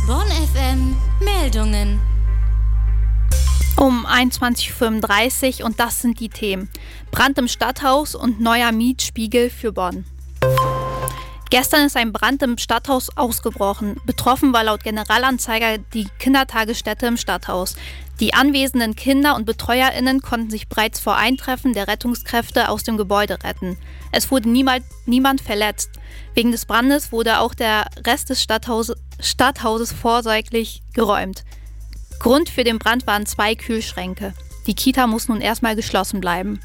Bonn FM Meldungen. Um 21.35 Uhr und das sind die Themen. Brand im Stadthaus und neuer Mietspiegel für Bonn. Gestern ist ein Brand im Stadthaus ausgebrochen. Betroffen war laut Generalanzeiger die Kindertagesstätte im Stadthaus. Die anwesenden Kinder und BetreuerInnen konnten sich bereits vor Eintreffen der Rettungskräfte aus dem Gebäude retten. Es wurde niemand verletzt. Wegen des Brandes wurde auch der Rest des Stadthauses vorsorglich geräumt. Grund für den Brand waren 2 Kühlschränke. Die Kita muss nun erstmal geschlossen bleiben.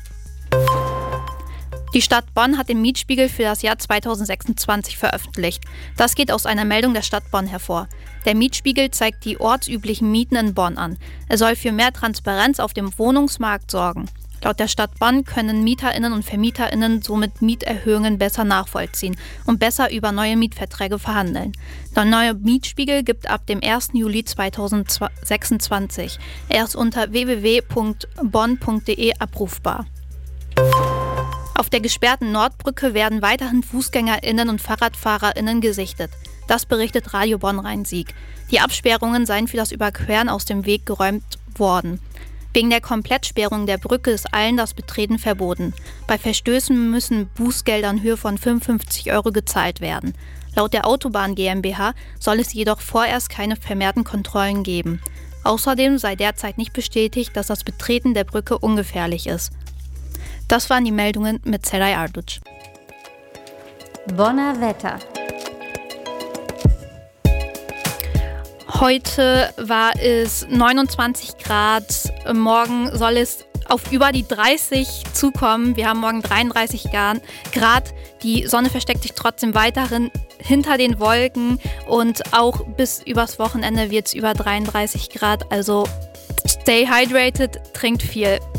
Die Stadt Bonn hat den Mietspiegel für das Jahr 2026 veröffentlicht. Das geht aus einer Meldung der Stadt Bonn hervor. Der Mietspiegel zeigt die ortsüblichen Mieten in Bonn an. Er soll für mehr Transparenz auf dem Wohnungsmarkt sorgen. Laut der Stadt Bonn können MieterInnen und VermieterInnen somit Mieterhöhungen besser nachvollziehen und besser über neue Mietverträge verhandeln. Der neue Mietspiegel gibt ab dem 1. Juli 2026. Er ist unter www.bonn.de abrufbar. Auf der gesperrten Nordbrücke werden weiterhin FußgängerInnen und FahrradfahrerInnen gesichtet. Das berichtet Radio Bonn Rhein-Sieg. Die Absperrungen seien für das Überqueren aus dem Weg geräumt worden. Wegen der Komplettsperrung der Brücke ist allen das Betreten verboten. Bei Verstößen müssen Bußgelder in Höhe von 55 € gezahlt werden. Laut der Autobahn GmbH soll es jedoch vorerst keine vermehrten Kontrollen geben. Außerdem sei derzeit nicht bestätigt, dass das Betreten der Brücke ungefährlich ist. Das waren die Meldungen mit Seray Arduc. Bonner Wetter. Heute war es 29 Grad. Morgen soll es auf über die 30 zukommen. Wir haben morgen 33 Grad. Die Sonne versteckt sich trotzdem weiterhin hinter den Wolken. Und auch bis übers Wochenende wird es über 33 Grad. Also stay hydrated, trinkt viel.